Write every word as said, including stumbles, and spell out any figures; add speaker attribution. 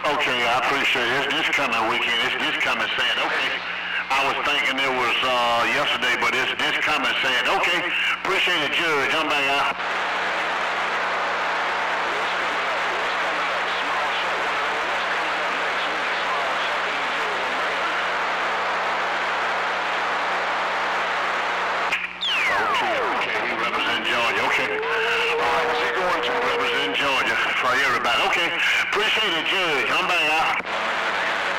Speaker 1: Okay, I appreciate it. It's this coming weekend. It's this coming saying, okay. I was thinking it was uh, yesterday, but it's this coming saying, okay. Appreciate it, Judge. I'm back out. Okay, okay. We represent Georgia. Okay. All right, what's he going to? Represent Georgia for everybody. Okay. Appreciate it, Judge. I'm back out.